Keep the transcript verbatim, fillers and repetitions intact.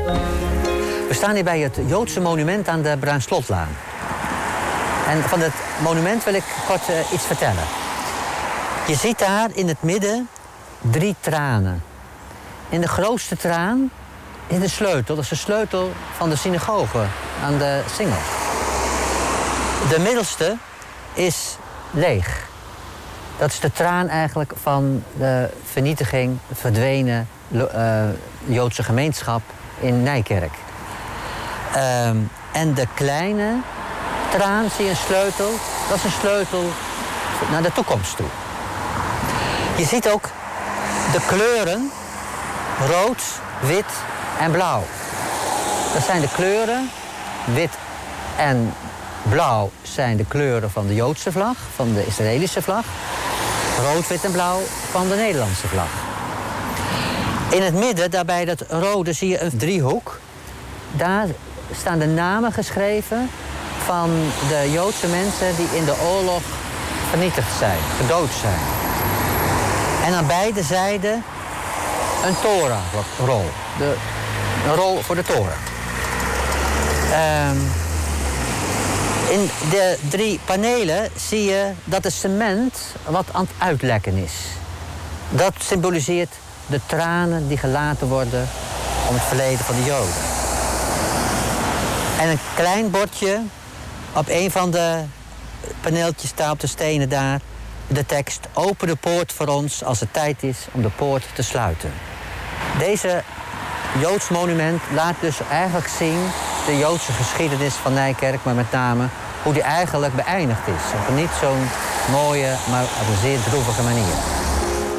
We staan hier bij het Joodse monument aan de Bruinslotlaan. En van het monument wil ik kort uh, iets vertellen. Je ziet daar in het midden drie tranen. In de grootste traan is de sleutel. Dat is de sleutel van de synagoge aan de Singel. De middelste is leeg. Dat is de traan eigenlijk van de vernietiging, verdwenen uh, Joodse gemeenschap in Nijkerk. Um, en de kleine traan, zie je een sleutel, dat is een sleutel naar de toekomst toe. Je ziet ook de kleuren rood, wit en blauw. Dat zijn de kleuren, wit en blauw zijn de kleuren van de Joodse vlag, van de Israëlische vlag. Rood, wit en blauw van de Nederlandse vlag. In het midden, daarbij dat rode, zie je een driehoek. Daar staan de namen geschreven van de Joodse mensen die in de oorlog vernietigd zijn, gedood zijn. En aan beide zijden een Torah-rol. De, een rol voor de Torah. Um, in de drie panelen zie je dat het cement wat aan het uitlekken is. Dat symboliseert de tranen die gelaten worden om het verleden van de Joden. En een klein bordje op een van de paneeltjes staat op de stenen daar de tekst: open de poort voor ons als het tijd is om de poort te sluiten. Deze Joods monument laat dus eigenlijk zien de Joodse geschiedenis van Nijkerk, maar met name hoe die eigenlijk beëindigd is. Op een niet zo'n mooie, maar op een zeer droevige manier.